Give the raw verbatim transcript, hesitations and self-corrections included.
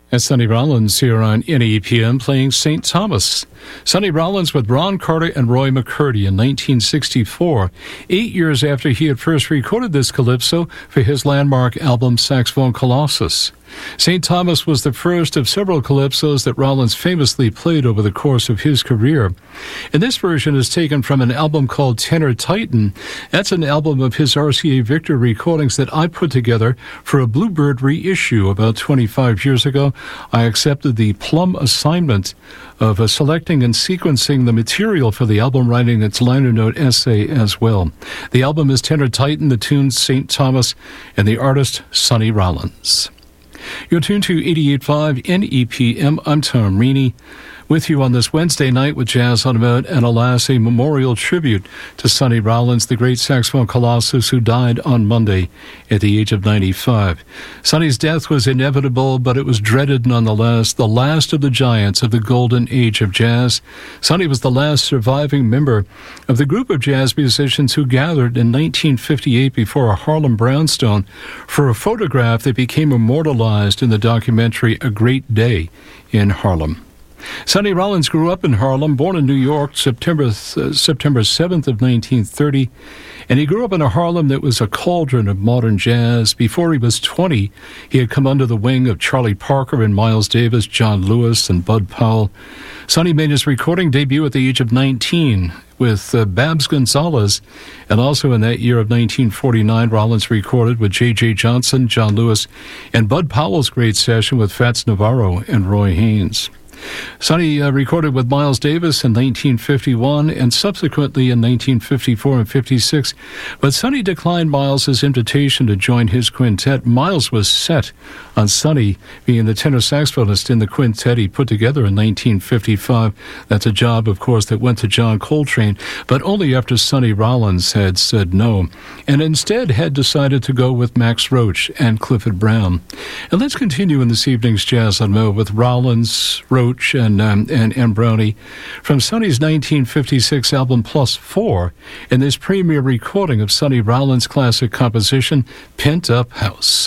That's Sonny Rollins here on N E P M playing Saint Thomas. Sonny Rollins with Ron Carter and Roy McCurdy in nineteen sixty-four, eight years after he had first recorded this calypso for his landmark album Saxophone Colossus. Saint Thomas was the first of several calypsos that Rollins famously played over the course of his career. And this version is taken from an album called Tenor Titan. That's an album of his R C A Victor recordings that I put together for a Bluebird reissue about twenty-five years ago. I accepted the plum assignment of uh, selecting and sequencing the material for the album, writing its liner note essay as well. The album is Tenor Titan, the tune Saint Thomas, and the artist Sonny Rollins. You're tuned to eighty-eight point five N E P M. I'm Tom Reaney, with you on this Wednesday night with Jazz on the Mode and, alas, a memorial tribute to Sonny Rollins, the great saxophone colossus who died on Monday at the age of ninety-five. Sonny's death was inevitable, but it was dreaded nonetheless, the last of the giants of the golden age of jazz. Sonny was the last surviving member of the group of jazz musicians who gathered in nineteen fifty-eight before a Harlem brownstone for a photograph that became immortalized in the documentary A Great Day in Harlem. Sonny Rollins grew up in Harlem, born in New York, September uh, September seventh of nineteen thirty, and he grew up in a Harlem that was a cauldron of modern jazz. Before he was twenty, he had come under the wing of Charlie Parker and Miles Davis, John Lewis, and Bud Powell. Sonny made his recording debut at the age of nineteen with uh, Babs Gonzalez, and also in that year of nineteen forty-nine, Rollins recorded with J J Johnson, John Lewis, and Bud Powell's great session with Fats Navarro and Roy Haynes. Sonny uh, recorded with Miles Davis in nineteen fifty-one and subsequently in nineteen fifty-four and fifty-six, but Sonny declined Miles's invitation to join his quintet. Miles was set on Sonny being the tenor saxophonist in the quintet he put together in nineteen fifty-five. That's a job, of course, that went to John Coltrane, but only after Sonny Rollins had said no, and instead had decided to go with Max Roach and Clifford Brown. And let's continue in this evening's Jazz on Mo with Rollins, Roach, and, um, and and Brownie from Sonny's nineteen fifty-six album Plus Four, in this premiere recording of Sonny Rollins' classic composition, Pent Up House.